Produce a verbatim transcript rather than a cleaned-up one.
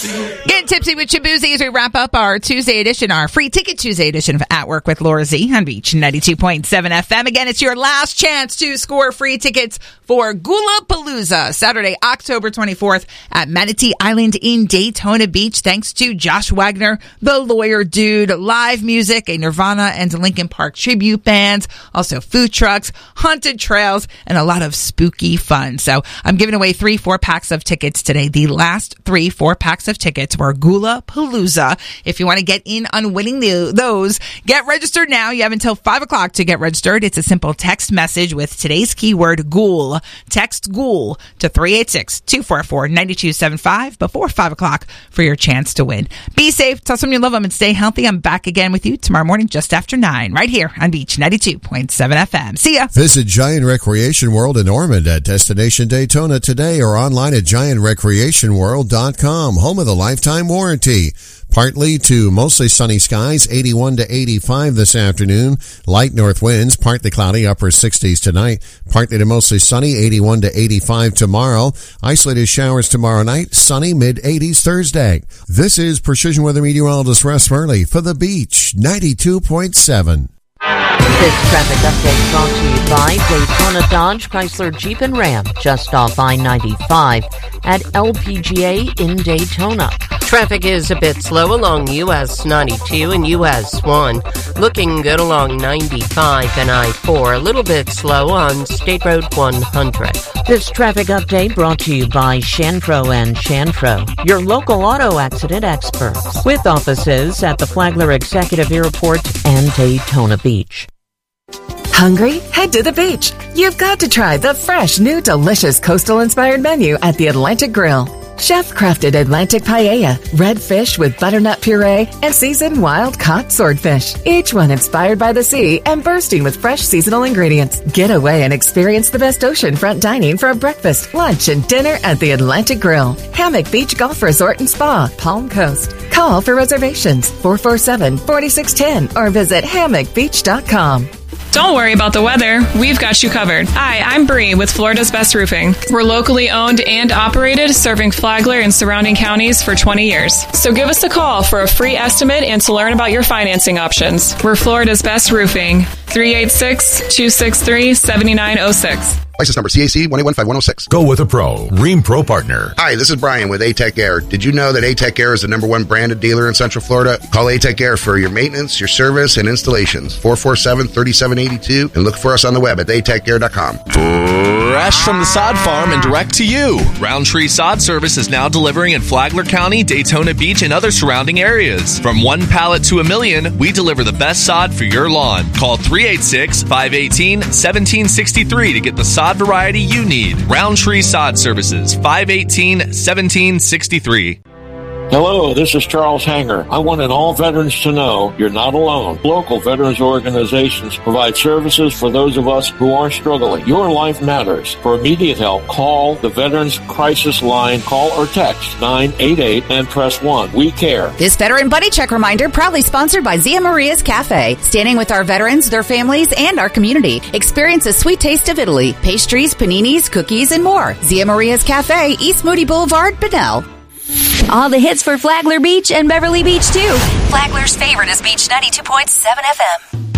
Get tipsy with Shaboozey as we wrap up our Tuesday edition, our free ticket Tuesday edition of At Work with Laura Z on Beach ninety-two point seven F M. Again, it's your last chance to score free tickets for Gulapalooza, Saturday, October twenty-fourth at Manatee Island in Daytona Beach. Thanks to Josh Wagner, the Lawyer Dude, live music, a Nirvana and Linkin Park tribute bands, also food trucks, haunted trails, and a lot of spooky fun. So I'm giving away three four packs of tickets today. The last three four packs of tickets were Gulapalooza. If you want to get in on winning the, those, get registered now. You have until five o'clock to get registered. It's a simple text message with today's keyword ghoul. Text ghoul to three eight six, two four four, nine two seven five before five o'clock for your chance to win. Be safe, tell someone you love them, and stay healthy. I'm back again with you tomorrow morning just after nine right here on Beach ninety-two point seven F M. See ya. Visit Giant Recreation World in Ormond at Destination Daytona today or online at giant recreation world dot com. Home of the lifetime warranty. Partly to mostly sunny skies, eighty-one to eighty-five this afternoon. Light north winds, partly cloudy, upper sixties tonight. Partly to mostly sunny, eighty-one to eighty-five tomorrow. Isolated showers tomorrow night, sunny, mid-eighties Thursday. This is Precision Weather Meteorologist Russ Murley for the Beach ninety-two point seven. This traffic update brought to you by Daytona Dodge, Chrysler, Jeep, and Ram, just off I ninety-five at L P G A in Daytona. Traffic is a bit slow along U S ninety-two and U S one. Looking good along ninety-five and I four. A little bit slow on State Road one hundred. This traffic update brought to you by Shanfro and Shanfro, your local auto accident experts, with offices at the Flagler Executive Airport and Daytona Beach. Hungry? Head to the beach. You've got to try the fresh, new, delicious coastal-inspired menu at the Atlantic Grill. Chef-crafted Atlantic paella, red fish with butternut puree, and seasoned wild-caught swordfish. Each one inspired by the sea and bursting with fresh seasonal ingredients. Get away and experience the best oceanfront dining for a breakfast, lunch, and dinner at the Atlantic Grill. Hammock Beach Golf Resort and Spa, Palm Coast. Call for reservations, four four seven, four six one zero or visit hammock beach dot com. Don't worry about the weather. We've got you covered. Hi, I'm Bree with Florida's Best Roofing. We're locally owned and operated, serving Flagler and surrounding counties for twenty years. So give us a call for a free estimate and to learn about your financing options. We're Florida's Best Roofing. three eight six, two six three, seven nine zero six. License number C A C one eight one five one zero six. Go with a pro. Ream Pro Partner. Hi, this is Brian with A-Tech Air. Did you know that A-Tech Air is the number one branded dealer in Central Florida? Call A-Tech Air for your maintenance, your service, and installations. four four seven, three seven eight two and look for us on the web at a tech air dot com. Fresh from the sod farm and direct to you. Roundtree Sod Service is now delivering in Flagler County, Daytona Beach, and other surrounding areas. From one pallet to a million, we deliver the best sod for your lawn. Call three eight six, five one eight, one seven six three to get the sod variety you need. Roundtree Sod Services, five one eight, one seven six three. Hello, this is Charles Hanger. I wanted all veterans to know you're not alone. Local veterans organizations provide services for those of us who are struggling. Your life matters. For immediate help, call the Veterans Crisis Line. Call or text nine eight eight and press one. We care. This Veteran Buddy Check reminder proudly sponsored by Zia Maria's Cafe. Standing with our veterans, their families, and our community. Experience a sweet taste of Italy. Pastries, paninis, cookies, and more. Zia Maria's Cafe, East Moody Boulevard, Bunnell. All the hits for Flagler Beach and Beverly Beach, too. Flagler's favorite is Beach ninety-two point seven F M.